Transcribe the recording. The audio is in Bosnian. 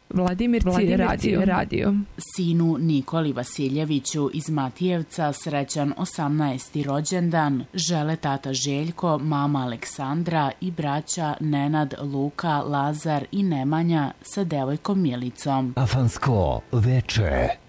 Vladimir radio. Sinu Nikoli Vasiljeviću iz Matijevca srećan 18. rođendan žele tata Željko, mama Aleksandra i braća Nenad, Luka, Lazar i Nemanja sa devojkom Milicom. Afansko veče.